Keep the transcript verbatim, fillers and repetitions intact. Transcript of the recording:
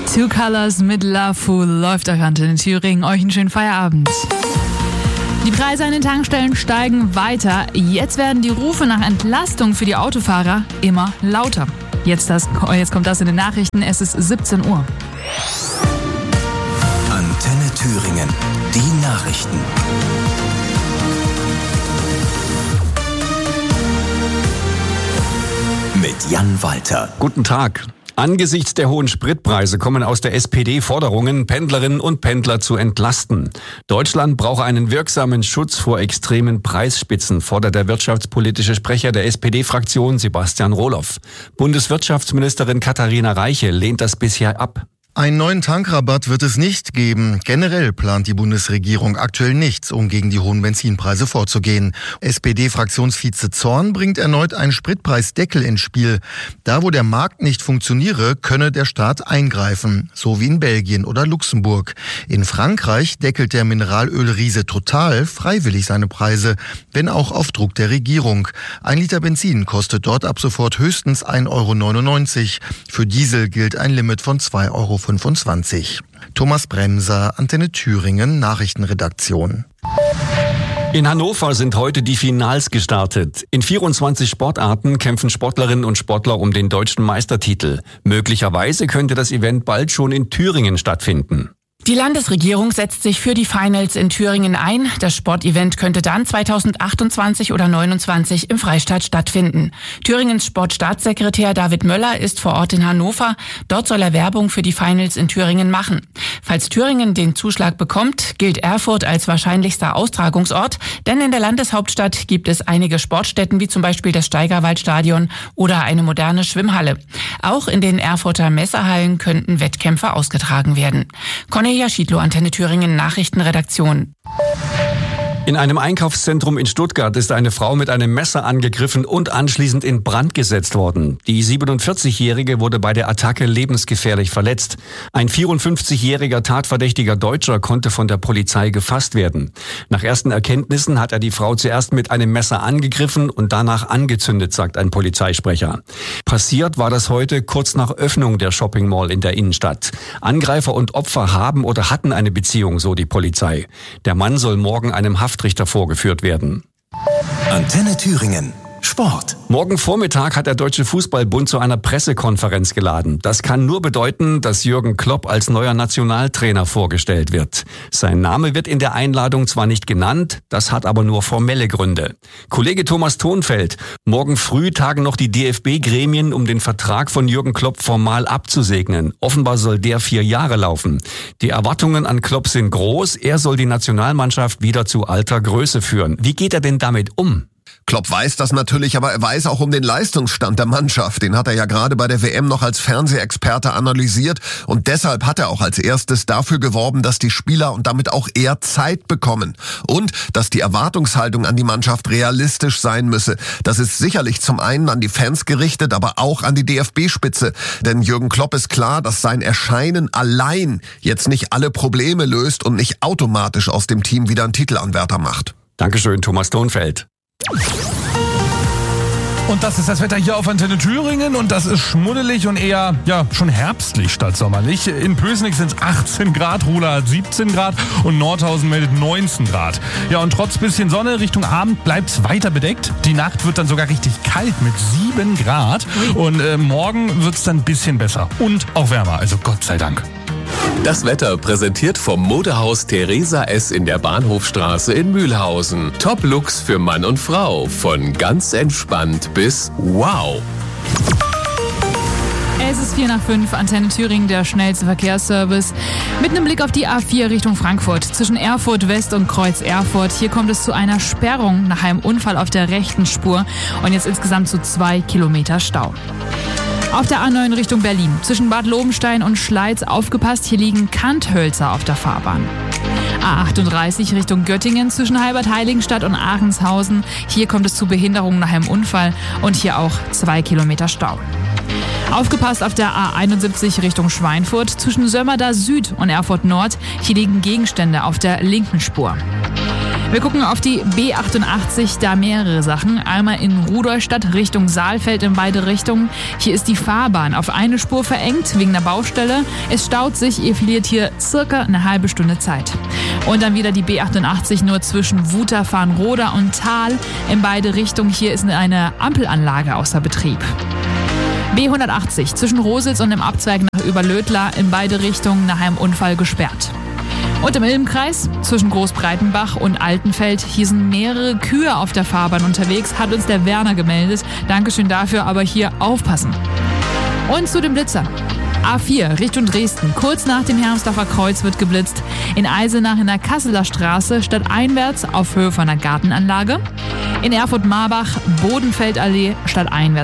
Two Colors mit Loveful läuft auch an in Thüringen. Euch einen schönen Feierabend. Die Preise an den Tankstellen steigen weiter. Jetzt werden die Rufe nach Entlastung für die Autofahrer immer lauter. Jetzt, das, jetzt kommt das in den Nachrichten. Es ist siebzehn Uhr. Antenne Thüringen. Die Nachrichten. Mit Jan Walter. Guten Tag. Angesichts der hohen Spritpreise kommen aus der S P D Forderungen, Pendlerinnen und Pendler zu entlasten. Deutschland brauche einen wirksamen Schutz vor extremen Preisspitzen, fordert der wirtschaftspolitische Sprecher der S P D-Fraktion Sebastian Rohloff. Bundeswirtschaftsministerin Katharina Reiche lehnt das bisher ab. Einen neuen Tankrabatt wird es nicht geben. Generell plant die Bundesregierung aktuell nichts, um gegen die hohen Benzinpreise vorzugehen. S P D-Fraktionsvize Zorn bringt erneut einen Spritpreisdeckel ins Spiel. Da, wo der Markt nicht funktioniere, könne der Staat eingreifen, so wie in Belgien oder Luxemburg. In Frankreich deckelt der Mineralölriese Total freiwillig seine Preise, wenn auch auf Druck der Regierung. Ein Liter Benzin kostet dort ab sofort höchstens ein Euro neunundneunzig. Für Diesel gilt ein Limit von zwei Euro fünfundzwanzig. Thomas Bremser, Antenne Thüringen, Nachrichtenredaktion. In Hannover sind heute die Finals gestartet. In vierundzwanzig Sportarten kämpfen Sportlerinnen und Sportler um den deutschen Meistertitel. Möglicherweise könnte das Event bald schon in Thüringen stattfinden. Die Landesregierung setzt sich für die Finals in Thüringen ein. Das Sportevent könnte dann zweitausendachtundzwanzig oder neunundzwanzig im Freistaat stattfinden. Thüringens Sportstaatssekretär David Möller ist vor Ort in Hannover. Dort soll er Werbung für die Finals in Thüringen machen. Falls Thüringen den Zuschlag bekommt, gilt Erfurt als wahrscheinlichster Austragungsort, denn in der Landeshauptstadt gibt es einige Sportstätten, wie zum Beispiel das Steigerwaldstadion oder eine moderne Schwimmhalle. Auch in den Erfurter Messehallen könnten Wettkämpfe ausgetragen werden. Cornelia Schiedlow, Antenne Thüringen, Nachrichtenredaktion. In einem Einkaufszentrum in Stuttgart ist eine Frau mit einem Messer angegriffen und anschließend in Brand gesetzt worden. Die siebenundvierzigjährige wurde bei der Attacke lebensgefährlich verletzt. Ein vierundfünfzigjähriger tatverdächtiger Deutscher konnte von der Polizei gefasst werden. Nach ersten Erkenntnissen hat er die Frau zuerst mit einem Messer angegriffen und danach angezündet, sagt ein Polizeisprecher. Passiert war das heute kurz nach Öffnung der Shopping Mall in der Innenstadt. Angreifer und Opfer haben oder hatten eine Beziehung, so die Polizei. Der Mann soll morgen einem Haftrichter vorgeführt werden. Antenne Thüringen. Sport. Morgen Vormittag hat der Deutsche Fußballbund zu einer Pressekonferenz geladen. Das kann nur bedeuten, dass Jürgen Klopp als neuer Nationaltrainer vorgestellt wird. Sein Name wird in der Einladung zwar nicht genannt, das hat aber nur formelle Gründe. Kollege Thomas Thonfeld, morgen früh tagen noch die D F B-Gremien, um den Vertrag von Jürgen Klopp formal abzusegnen. Offenbar soll der vier Jahre laufen. Die Erwartungen an Klopp sind groß. Er soll die Nationalmannschaft wieder zu alter Größe führen. Wie geht er denn damit um? Klopp weiß das natürlich, aber er weiß auch um den Leistungsstand der Mannschaft. Den hat er ja gerade bei der W M noch als Fernsehexperte analysiert. Und deshalb hat er auch als erstes dafür geworben, dass die Spieler und damit auch er Zeit bekommen. Und dass die Erwartungshaltung an die Mannschaft realistisch sein müsse. Das ist sicherlich zum einen an die Fans gerichtet, aber auch an die D F B-Spitze. Denn Jürgen Klopp ist klar, dass sein Erscheinen allein jetzt nicht alle Probleme löst und nicht automatisch aus dem Team wieder einen Titelanwärter macht. Dankeschön, Thomas Thonfeld. Und das ist das Wetter hier auf Antenne Thüringen und das ist schmuddelig und eher, ja, schon herbstlich statt sommerlich. In Pößnitz sind es achtzehn Grad, Ruhla hat siebzehn Grad und Nordhausen meldet neunzehn Grad. Ja, und trotz bisschen Sonne Richtung Abend bleibt es weiter bedeckt. Die Nacht wird dann sogar richtig kalt mit sieben Grad und äh, morgen wird es dann ein bisschen besser und auch wärmer, also Gott sei Dank. Das Wetter präsentiert vom Modehaus Theresa S. in der Bahnhofstraße in Mühlhausen. Top-Looks für Mann und Frau. Von ganz entspannt bis wow. Es ist vier nach fünf, Antenne Thüringen, der schnellste Verkehrsservice. Mit einem Blick auf die A vier Richtung Frankfurt. Zwischen Erfurt West und Kreuz Erfurt. Hier kommt es zu einer Sperrung nach einem Unfall auf der rechten Spur. Und jetzt insgesamt zu zwei Kilometer Stau. Auf der A neun Richtung Berlin. Zwischen Bad Lobenstein und Schleiz aufgepasst, hier liegen Kanthölzer auf der Fahrbahn. A achtunddreißig Richtung Göttingen zwischen Halbert-Heiligenstadt und Aarenshausen. Hier kommt es zu Behinderungen nach einem Unfall und hier auch zwei Kilometer Stau. Aufgepasst auf der A einundsiebzig Richtung Schweinfurt zwischen Sömmerda Süd und Erfurt Nord. Hier liegen Gegenstände auf der linken Spur. Wir gucken auf die B achtundachtzig, da mehrere Sachen. Einmal in Rudolstadt Richtung Saalfeld in beide Richtungen. Hier ist die Fahrbahn auf eine Spur verengt wegen der Baustelle. Es staut sich, ihr verliert hier circa eine halbe Stunde Zeit. Und dann wieder die B achtundachtzig nur zwischen Wuter-Farnroda und Thal in beide Richtungen. Hier ist eine Ampelanlage außer Betrieb. B hundertachtzig zwischen Rositz und dem Abzweig nach Überlödla in beide Richtungen nach einem Unfall gesperrt. Und im Ilmkreis zwischen Großbreitenbach und Altenfeld, hier sind mehrere Kühe auf der Fahrbahn unterwegs, hat uns der Werner gemeldet. Dankeschön dafür, aber hier aufpassen. Und zu dem Blitzer. A vier Richtung Dresden, kurz nach dem Hermsdorfer Kreuz wird geblitzt. In Eisenach in der Kasseler Straße stadteinwärts auf Höhe von einer Gartenanlage. In Erfurt-Marbach Bodenfeldallee stadteinwärts